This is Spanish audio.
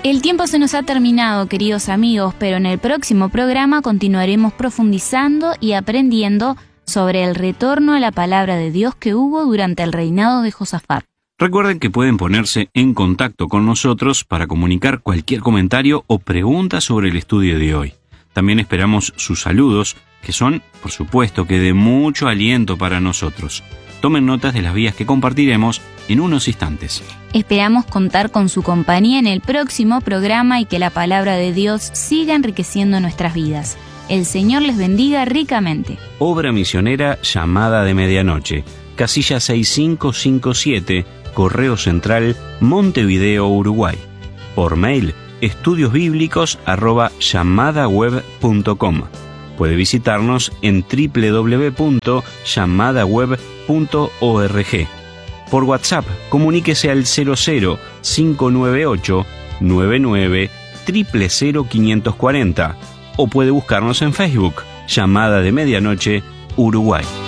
El tiempo se nos ha terminado, queridos amigos, pero en el próximo programa continuaremos profundizando y aprendiendo sobre el retorno a la palabra de Dios que hubo durante el reinado de Josafat. Recuerden que pueden ponerse en contacto con nosotros para comunicar cualquier comentario o pregunta sobre el estudio de hoy. También esperamos sus saludos, que son, por supuesto, que de mucho aliento para nosotros. Tomen notas de las vías que compartiremos en unos instantes. Esperamos contar con su compañía en el próximo programa y que la palabra de Dios siga enriqueciendo nuestras vidas. El Señor les bendiga ricamente. Obra misionera Llamada de Medianoche, casilla 6557, Correo Central, Montevideo, Uruguay. Por mail, estudiosbiblicos@llamadaweb.com. Puede visitarnos en www.llamadaweb.org. Por WhatsApp, comuníquese al 00-598 99 000 540 o puede buscarnos en Facebook, Llamada de Medianoche, Uruguay.